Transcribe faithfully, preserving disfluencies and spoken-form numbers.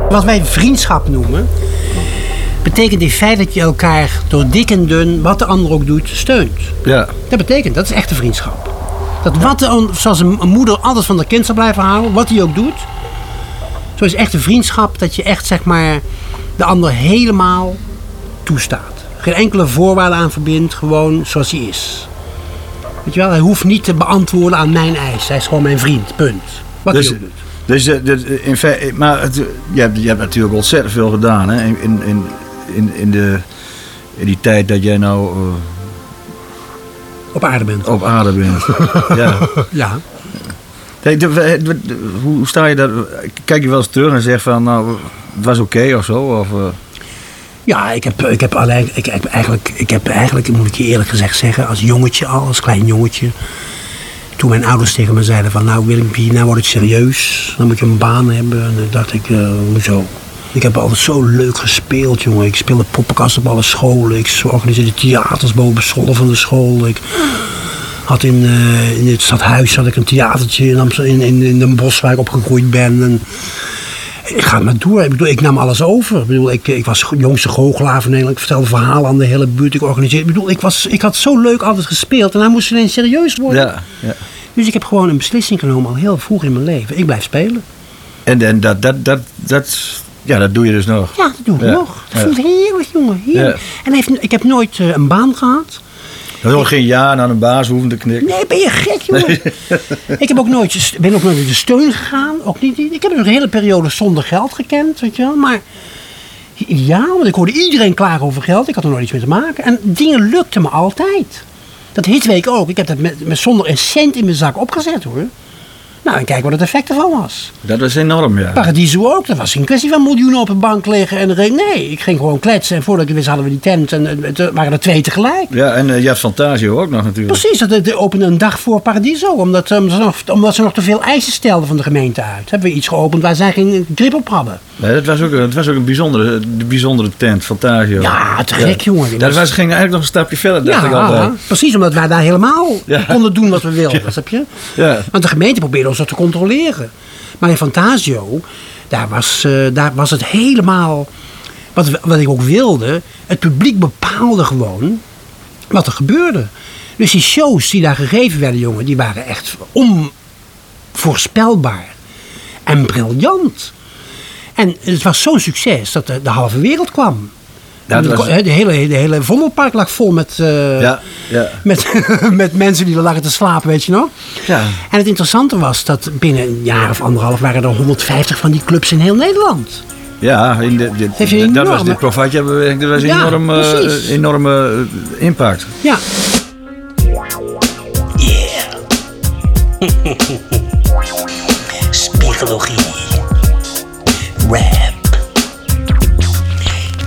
Wat wij vriendschap noemen, betekent in feite dat je elkaar door dik en dun, wat de ander ook doet, steunt. Ja. Dat betekent, dat is echte vriendschap. Dat wat de, zoals een moeder alles van haar kind zal blijven houden, wat hij ook doet. Zo is echte vriendschap dat je echt, zeg maar, de ander helemaal toestaat. Geen enkele voorwaarde aan verbindt, gewoon zoals hij is. Weet je wel, hij hoeft niet te beantwoorden aan mijn eis. Hij is gewoon mijn vriend, punt. Wat Dus- hij ook doet. Dus, uh, de, in fe- maar het, je, hebt, je hebt natuurlijk ontzettend veel gedaan, hè? In, in, in, in, in, de, in die tijd dat jij nou uh, Op aarde bent. op aarde bent. Ja. Ja. Kijk, de- de- de- de- hoe sta je daar? Kijk je wel eens terug en zeg van, nou, het was oké of zo? Of, uh, Ja, ik heb, ik, heb alleen, ik, heb eigenlijk, ik heb eigenlijk, moet ik je eerlijk gezegd zeggen, als jongetje al, als klein jongetje. Toen mijn ouders tegen me zeiden van, nou Willempie, nou wordt het serieus. Dan moet je een baan hebben. En dan dacht ik, uh, hoezo? Ik heb altijd zo leuk gespeeld, jongen. Ik speelde poppenkast op alle scholen. Ik organiseerde theaters boven scholen van de school. Ik had in, uh, in het stadhuis had ik een theatertje in, Amsterdam, in, in, in Den Bosch waar ik opgegroeid ben. En ik ga maar door. Ik bedoel, ik nam alles over. Ik bedoel, ik, ik was de jongste goochelaar van Nederland. Ik vertelde verhalen aan de hele buurt. Ik organiseerde. Ik bedoel, ik, was, ik had zo leuk altijd gespeeld. En hij moest ineens serieus worden. ja, ja. Dus ik heb gewoon een beslissing genomen al heel vroeg in mijn leven. Ik blijf spelen. En, en dat, dat, dat, dat, ja, dat doe je dus nog. Ja, dat doe ik Ja, nog. Ik ja. vond het heerlijk, jongen. Heerlijk. Ja. En heeft, ik heb nooit uh, een baan gehad. Dat is nog geen jaar naar een baas hoeven te knikken. Nee, ben je gek, jongen? Ik heb ook nooit, ben ook nooit met de steun gegaan. Ook niet, ik heb een hele periode zonder geld gekend, weet je wel. Maar ja, want ik hoorde iedereen klagen over geld. Ik had er nooit iets mee te maken. En dingen lukten me altijd. Dat hitweek ook. Ik heb dat met, met zonder een cent in mijn zak opgezet, hoor. Nou, en kijk wat het effect ervan was. Dat was enorm, ja. Paradiso ook. Dat was geen kwestie van miljoenen op een bank liggen. En re- nee, ik ging gewoon kletsen. En voordat ik het wist hadden we die tent. En het het waren er twee tegelijk. Ja, en uh, je had Fantasio ook nog natuurlijk. Precies, dat het opende een dag voor Paradiso. Omdat, um, ze nog, omdat ze nog te veel eisen stelden van de gemeente uit. Hebben we iets geopend waar zij geen grip op hadden. Nee, dat was ook, dat was ook een bijzondere, de bijzondere tent, Fantasio. Ja, te gek, jongen. Dat was, ging eigenlijk nog een stapje verder, dacht ik Ja, altijd. precies, omdat wij daar helemaal Ja. konden doen wat we wilden. Snap je? Ja. Want de gemeente probeerde ons dat te controleren. Maar in Fantasio, daar was, uh, daar was het helemaal... Wat, wat ik ook wilde, het publiek bepaalde gewoon wat er gebeurde. Dus die shows die daar gegeven werden, jongen, die waren echt onvoorspelbaar en briljant. En het was zo'n succes dat de, de halve wereld kwam. Ja, dat was- de, de, hele, de hele Vondelpark lag vol met, uh, Ja, ja. met, met mensen die er lagen te slapen, weet je nog? Ja. En het interessante was dat binnen een jaar of anderhalf waren er honderdvijftig van die clubs in heel Nederland. Ja, in de, de, Heeft een dat enorme- was de Provatje-beweging, dat was een Ja, enorm, uh, precies. enorme uh, impact. Ja. Spiegologie.